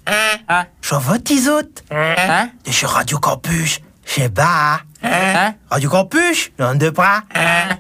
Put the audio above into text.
Je vote les autres. De chez Radio Campus. Je sais pas. Radio Campus, non de pas.